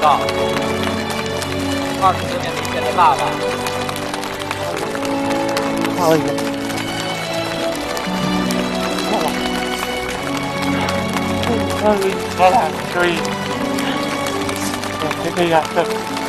告诉这边明天的爸爸。 好一点。可以，这个样子。